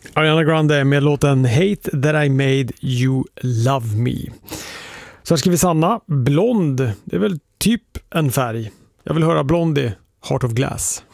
Ariana Grande med låten Hate That I Made You Love Me. Så här skriver Sanna, blond, det är väl typ en färg. Jag vill höra Blondie, Heart of Glass.